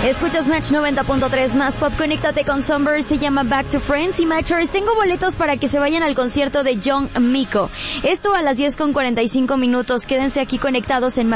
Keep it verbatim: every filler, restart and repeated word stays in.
Escuchas Match noventa punto tres más pop, conéctate con Sunburst, se llama Back to Friends. Y Matchers, tengo boletos para que se vayan al concierto de John Mico. Esto a las diez con cuarenta y cinco minutos, quédense aquí conectados en